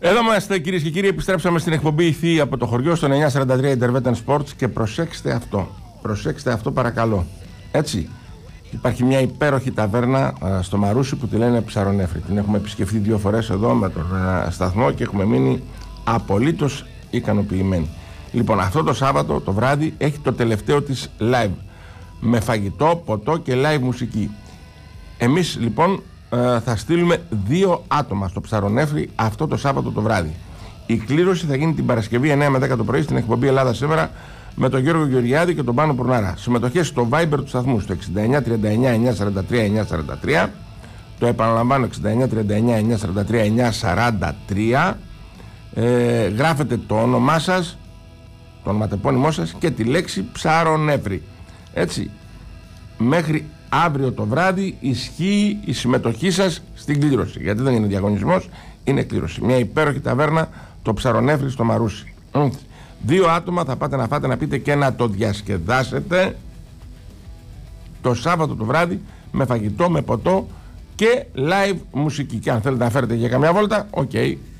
Εδώ είμαστε, κυρίες και κύριοι. Επιστρέψαμε στην εκπομπή Ηθή από το χωριό στο 943 Intervention Sports και προσέξτε αυτό. Προσέξτε αυτό, παρακαλώ. Έτσι. Υπάρχει μια υπέροχη ταβέρνα στο Μαρούσι που τη λένε Ψαρονέφρη. Την έχουμε επισκεφτεί 2 φορές εδώ με τον σταθμό και έχουμε μείνει απολύτως ικανοποιημένοι. Λοιπόν, αυτό το Σάββατο το βράδυ έχει το τελευταίο της live. Με φαγητό, ποτό και live μουσική. Εμείς λοιπόν θα στείλουμε 2 άτομα στο Ψαρονέφρη αυτό το Σάββατο το βράδυ. Η κλήρωση θα γίνει την Παρασκευή 9 με 10 το πρωί στην εκπομπή Ελλάδα Σήμερα με τον Γιώργο Γεωργιάδη και τον Πάνο Πουρνάρα. Συμμετοχές στο Viber του σταθμού στο 69 39 943 943. Το επαναλαμβάνω 69 39 943 943. Γράφετε το όνομά σας, το ονοματεπώνυμό σας και τη λέξη Ψαρονέφρη. Έτσι, μέχρι αύριο το βράδυ ισχύει η συμμετοχή σας στην κλήρωση. Γιατί δεν είναι διαγωνισμός, είναι κλήρωση. Μια υπέροχη ταβέρνα, το Ψαρονέφρη στο Μαρούσι. 2 άτομα θα πάτε να φάτε, να πείτε και να το διασκεδάσετε το Σάββατο το βράδυ με φαγητό, με ποτό και live μουσική. Και αν θέλετε να φέρετε για καμιά βόλτα, οκ.